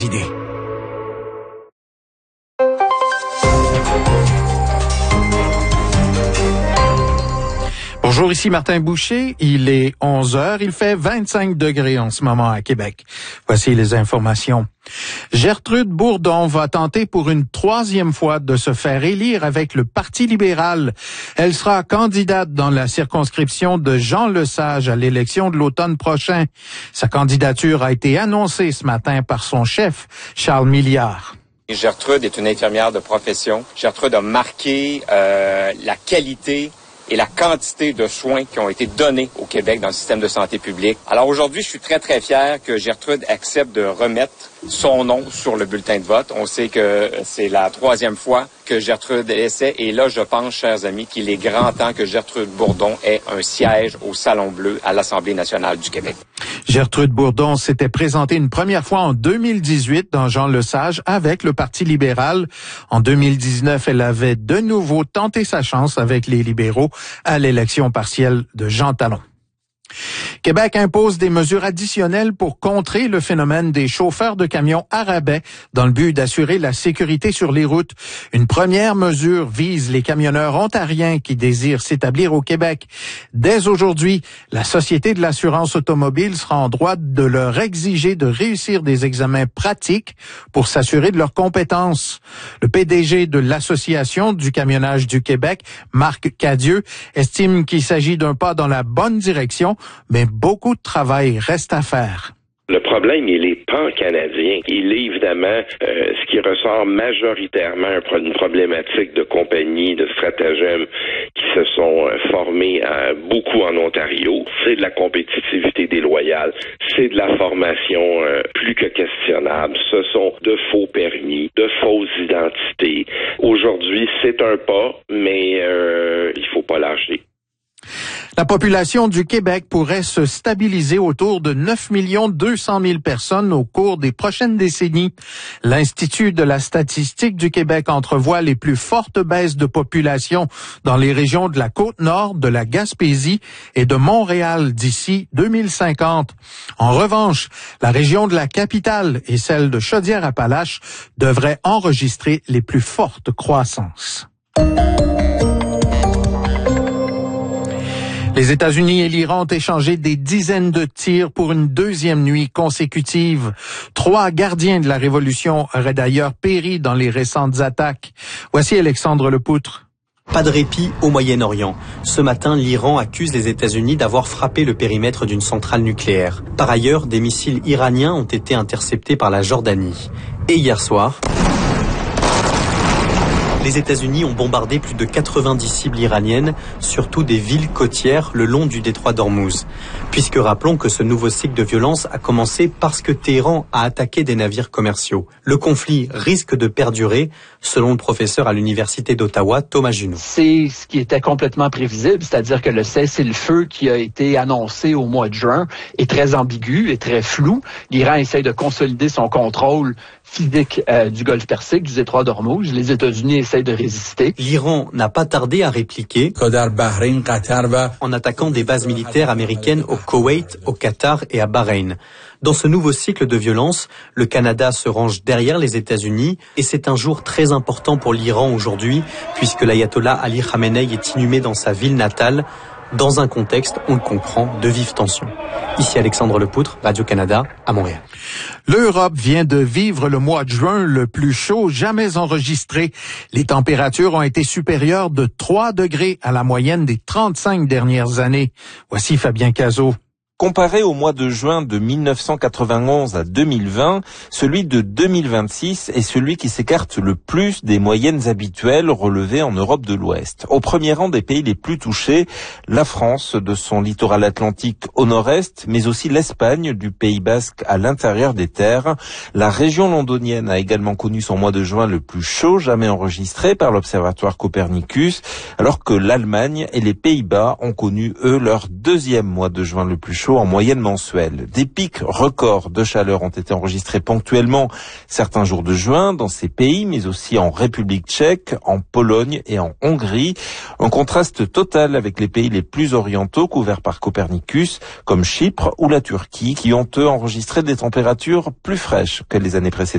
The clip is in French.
idées. Bonjour, ici Martin Boucher. Il est 11h. Il fait 25 degrés en ce moment à Québec. Voici les informations. Gertrude Bourdon va tenter pour une troisième fois de se faire élire avec le Parti libéral. Elle sera candidate dans la circonscription de Jean Lesage à l'élection de l'automne prochain. Sa candidature a été annoncée ce matin par son chef, Charles Milliard. Gertrude est une infirmière de profession. Gertrude a marqué la qualité et la quantité de soins qui ont été donnés au Québec dans le système de santé publique. Alors aujourd'hui, je suis très, très fier que Gertrude accepte de remettre son nom sur le bulletin de vote. On sait que c'est la troisième fois que Gertrude essaie. Et là, je pense, chers amis, qu'il est grand temps que Gertrude Bourdon ait un siège au Salon Bleu à l'Assemblée nationale du Québec. Gertrude Bourdon s'était présentée une première fois en 2018 dans Jean Lesage avec le Parti libéral. En 2019, elle avait de nouveau tenté sa chance avec les libéraux à l'élection partielle de Jean Talon. Québec impose des mesures additionnelles pour contrer le phénomène des chauffeurs de camions à rabais dans le but d'assurer la sécurité sur les routes. Une première mesure vise les camionneurs ontariens qui désirent s'établir au Québec. Dès aujourd'hui, la Société de l'assurance automobile sera en droit de leur exiger de réussir des examens pratiques pour s'assurer de leurs compétences. Le PDG de l'Association du camionnage du Québec, Marc Cadieux, estime qu'il s'agit d'un pas dans la bonne direction, mais beaucoup de travail reste à faire. Le problème, il est pan-canadien. Il est évidemment ce qui ressort majoritairement une problématique de compagnies, de stratagèmes qui se sont formés beaucoup en Ontario. C'est de la compétitivité déloyale, c'est de la formation plus que questionnable. Ce sont de faux permis, de fausses identités. Aujourd'hui, c'est un pas, mais il faut pas lâcher. La population du Québec pourrait se stabiliser autour de 9 200 000 personnes au cours des prochaines décennies. L'Institut de la statistique du Québec entrevoit les plus fortes baisses de population dans les régions de la Côte-Nord, de la Gaspésie et de Montréal d'ici 2050. En revanche, la région de la capitale et celle de Chaudière-Appalaches devraient enregistrer les plus fortes croissances. Les États-Unis et l'Iran ont échangé des dizaines de tirs pour une deuxième nuit consécutive. 3 gardiens de la révolution auraient d'ailleurs péri dans les récentes attaques. Voici Alexandre Lepoutre. Pas de répit au Moyen-Orient. Ce matin, l'Iran accuse les États-Unis d'avoir frappé le périmètre d'une centrale nucléaire. Par ailleurs, des missiles iraniens ont été interceptés par la Jordanie. Et hier soir, les États-Unis ont bombardé plus de 90 cibles iraniennes, surtout des villes côtières le long du détroit d'Ormuz. Puisque rappelons que ce nouveau cycle de violence a commencé parce que Téhéran a attaqué des navires commerciaux. Le conflit risque de perdurer, selon le professeur à l'université d'Ottawa, Thomas Junot. C'est ce qui était complètement prévisible, c'est-à-dire que le cessez-le-feu qui a été annoncé au mois de juin est très ambigu et très flou. L'Iran essaye de consolider son contrôle physique du golfe Persique, du détroit d'Ormuz. Les États-Unis essayent de résister. L'Iran n'a pas tardé à répliquer en attaquant des bases militaires américaines au Koweït, au Qatar et à Bahreïn. Dans ce nouveau cycle de violence, le Canada se range derrière les États-Unis et c'est un jour très important pour l'Iran aujourd'hui puisque l'ayatollah Ali Khamenei est inhumé dans sa ville natale dans un contexte, on le comprend, de vives tensions. Ici Alexandre Lepoutre, Radio-Canada, à Montréal. L'Europe vient de vivre le mois de juin le plus chaud jamais enregistré. Les températures ont été supérieures de 3 degrés à la moyenne des 35 dernières années. Voici Fabien Cazot. Comparé au mois de juin de 1991 à 2020, celui de 2026 est celui qui s'écarte le plus des moyennes habituelles relevées en Europe de l'Ouest. Au premier rang des pays les plus touchés, la France de son littoral atlantique au nord-est, mais aussi l'Espagne du Pays Basque à l'intérieur des terres. La région londonienne a également connu son mois de juin le plus chaud jamais enregistré par l'Observatoire Copernicus, alors que l'Allemagne et les Pays-Bas ont connu, eux, leur deuxième mois de juin le plus chaud en moyenne mensuelle. Des pics records de chaleur ont été enregistrés ponctuellement certains jours de juin dans ces pays, mais aussi en République tchèque, en Pologne et en Hongrie. Un contraste total avec les pays les plus orientaux couverts par Copernicus, comme Chypre ou la Turquie, qui ont eux enregistré des températures plus fraîches que les années précédentes.